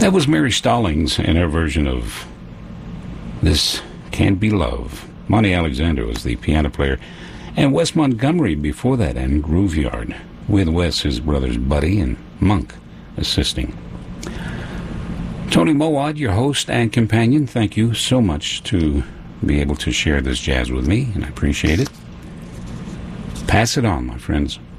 That was Mary Stallings in her version of This Can't Be Love. Monty Alexander was the piano player, and Wes Montgomery before that, and Grooveyard, with Wes, his brothers Buddy and Monk, assisting. Tony Mowat, your host and companion, thank you so much to be able to share this jazz with me, and I appreciate it. Pass it on, my friends.